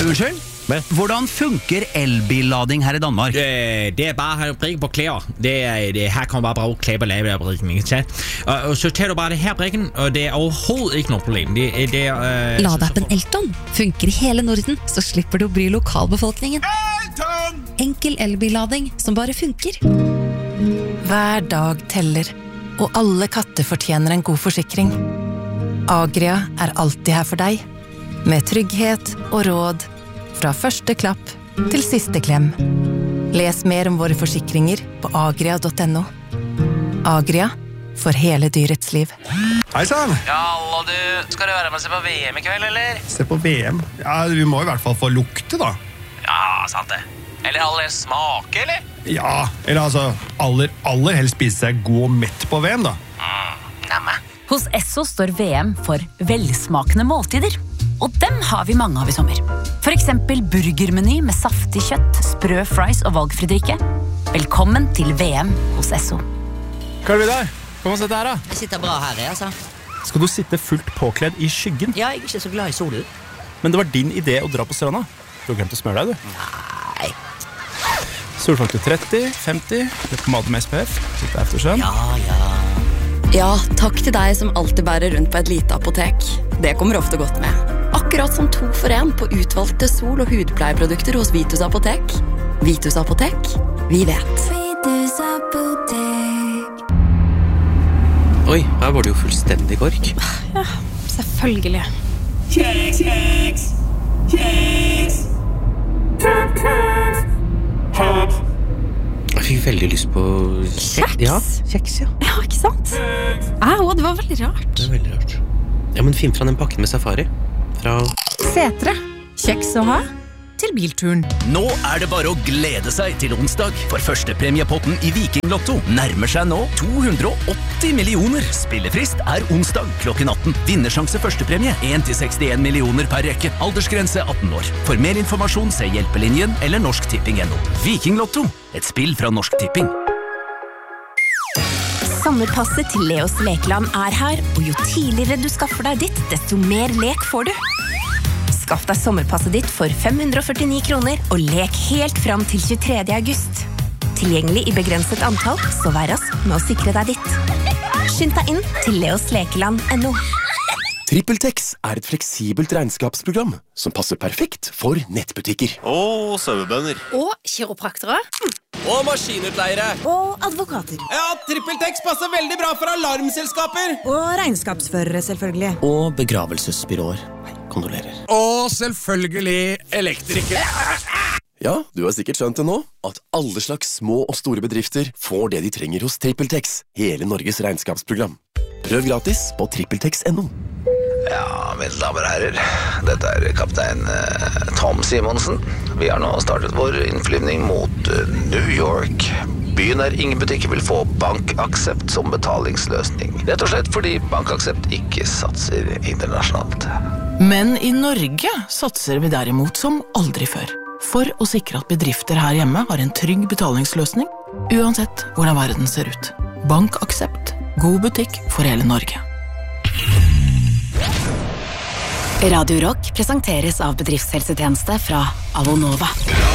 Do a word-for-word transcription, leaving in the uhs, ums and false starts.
Unnskyld? Hvordan funker elbillading her i Danmark? Det, det er bare at brikke på klæder. Det er, det, her kan man bare bruge klæder på lave af brikken, ikke sant? Og, og så tager du bare det her brikken, og det er overhovedet ikke noget problem. Det, det er, øh, Ladeappen Elton funker i hele Norden, så slipper du å bry lokalbefolkningen. Elton! Enkel elbillading som bare funker. Hver dag teller, og alle katter fortjener en god forsikring. Agria er alltid her for deg, med trygghet og råd, fra første klapp til siste klem. Les mer om våre forsikringer på agria punktum no. Agria, for hele dyrets liv. Hei sann! Ja, hallo du. Skal du være med og se på V M i kveld, eller? Se på V M? Ja, vi må i hvert fall få lukte, da. Ja, sant det. Eller aller smake, eller? Ja, eller altså, aller, aller helst spise seg god og mett på V M, da. Mm, nemme. Hos Esso står V M for velsmakende måltider. Og dem har vi mange av i sommer. For eksempel burgermeny med saftig kjøtt, sprø fries og valgfri drikke. Velkommen til V M hos Esso. Hva er det der? Kom og sett her da. Jeg sitter bra her, altså. Skal du sitte fullt påkledd i skyggen? Ja, jeg er ikke så glad i solen. Men det var din idé å dra på stranda. Du har glemt å smøre deg, du. Nei. Solfaktor tretti, femti, litt pomade med S P F, litt aftersun. Ja, ja. Ja, takk til deg som alltid bærer rundt på et lite apotek. Det kommer ofte godt med. Akkurat som to for en på utvalgte sol- og hudpleieprodukter hos Vitus Apotek. Vitus Apotek, vi vet. Vitus Apotek. Oi, her var det jo fullstendig kork. Ja, selvfølgelig. Kjeks, kjeks, kjeks. Kjeks, kjeks. Jeg fikk veldig lyst på Kjeks? Ja, kjeks, ja. Ja, ikke sant? Au, det var veldig rart. Det er veldig rart. Ja, men finn fra den pakken med safari. Fra Setre, kjeks å ha til bilturen. Nå er det bare å glede seg til onsdag, for første premiepotten i Viking Lotto nærmer seg nå to hundre og åtti millioner. Spillefrist er onsdag klokken atten. Vinnersjanse førstepremie en til sekstien millioner per rekke. Aldersgrense atten år. For mer informasjon se Hjelpelinjen eller Norsk Tipping punktum no. Viking Lotto, et spill fra Norsk Tipping. Sommerpasset til Leos Lekeland er her, og jo tidligere du skaffer deg ditt, desto mer lek får du. Skaff deg sommerpasset ditt for fem hundre og førtini kroner, og lek helt fram til tjuetredje august. Tilgjengelig i begrenset antall, så vær rask med å sikre deg ditt. Skynd deg inn til leos lekeland punktum no. TrippelTex er et fleksibelt regnskapsprogram som passer perfekt for nettbutikker. Og sauebønder. Og kiropraktere. Og maskinutleiere. Og advokater. Ja, TrippelTex passer veldig bra for alarmselskaper. Og regnskapsførere, selvfølgelig. Og begravelsesbyråer. Kondolerer. Og selvfølgelig elektrikere. Ja, du har sikkert skjønt det nå, at alle slags små og store bedrifter får det de trenger hos TrippelTex, hele Norges regnskapsprogram. Prøv gratis på trippeltex punktum no. Ja, mine damer og herrer, dette er kaptein eh, Tom Simonsen. Vi har nå startet vår innflyvning mot eh, New York. Byen der ingen butikker vil få BankAxept som betalingsløsning. Rett og slett fordi BankAxept ikke satser internasjonalt. Men i Norge satser vi derimot som aldri før. For å sikre at bedrifter her hjemme har en trygg betalingsløsning, uansett hvordan verden ser ut. BankAxept. God butikk for hele Norge. Radio Rock presenteres av bedriftshelsetjeneste fra Avonova.